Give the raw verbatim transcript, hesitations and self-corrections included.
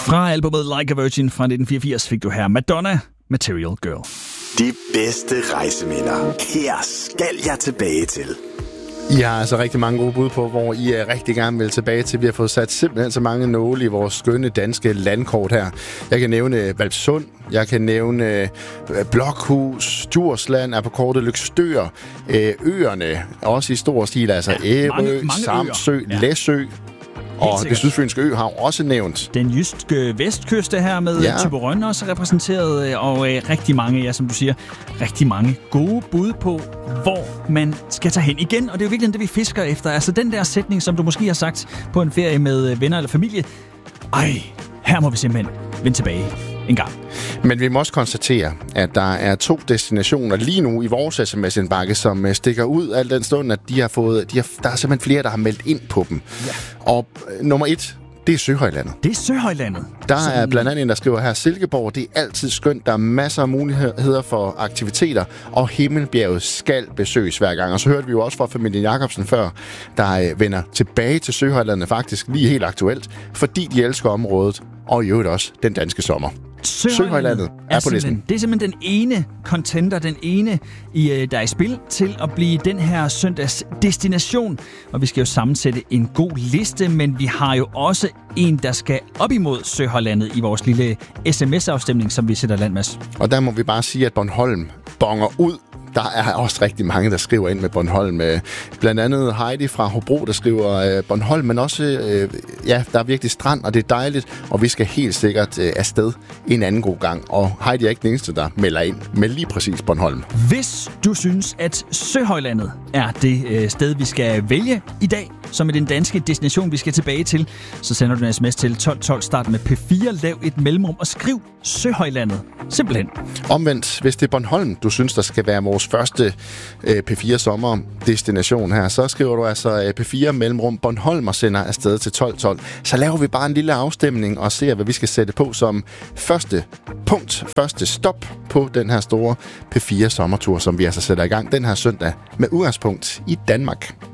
Fra albumet Like a Virgin fra nitten fireogfirs fik du her Madonna, Material Girl. De bedste rejseminder. Her skal jeg tilbage til. I har altså rigtig mange gode bud på, hvor I er rigtig gerne vil tilbage til. Vi har fået sat simpelthen så mange nåle i vores skønne danske landkort her. Jeg kan nævne Hvalpsund, jeg kan nævne Blokhus, Djursland er på kortet, Løgstør, øerne, også i stor stil, altså ja, Ærø, Samsø, ja. Læsø. Og det Sydfynske Ø har også nævnt. Den jyske vestkyste her med ja. Thyborøn også repræsenteret, og øh, rigtig mange, ja, som du siger, rigtig mange gode bud på, hvor man skal tage hen igen. Og det er jo virkelig det, vi fisker efter. Altså den der sætning, som du måske har sagt på en ferie med venner eller familie. Ej, her må vi simpelthen vende tilbage en gang. Men vi må også konstatere, at der er to destinationer lige nu i vores sms-indbakke, som stikker ud al den stund, at de har fået, de har, der er simpelthen flere, der har meldt ind på dem. Ja. Og øh, nummer et, det er Søhøjlandet. Det er Søhøjlandet. Der er blandt andet en, der skriver her, Silkeborg, det er altid skønt. Der er masser af muligheder for aktiviteter, og Himmelbjerget skal besøges hver gang. Og så hørte vi jo også fra familien Jacobsen før, der øh, vender tilbage til Søhøjlandet faktisk lige helt aktuelt, fordi de elsker området, og i øvrigt også den danske sommer. Søhøjlandet er, er på listen. Det er simpelthen den ene contender, den ene, i, der er i spil til at blive den her søndags destination. Og vi skal jo sammensætte en god liste, men vi har jo også en, der skal op imod Søhøjlandet i vores lille sms-afstemning, som vi sætter land med. Og der må vi bare sige, at Bornholm bonger ud. Der er også rigtig mange, der skriver ind med Bornholm. Blandt andet Heidi fra Hobro, der skriver Bornholm, men også, ja, der er virkelig strand, og det er dejligt, og vi skal helt sikkert afsted en anden god gang. Og Heidi er ikke den eneste, der melder ind med lige præcis Bornholm. Hvis du synes, at Søhøjlandet er det sted, vi skal vælge i dag, som er den danske destination, vi skal tilbage til, så sender du en sms til tolv tolv, start med P fire, lav et mellemrum og skriv Søhøjlandet. Simpelthen. Omvendt, hvis det er Bornholm, du synes, der skal være vores første øh, P fire sommerdestination her, så skriver du altså øh, P fire mellemrum Bornholm og sender afsted til tolv tolv. Så laver vi bare en lille afstemning og ser, hvad vi skal sætte på som første punkt, første stop på den her store P fire sommertur, som vi altså sætter i gang den her søndag med udgangspunkt i Danmark.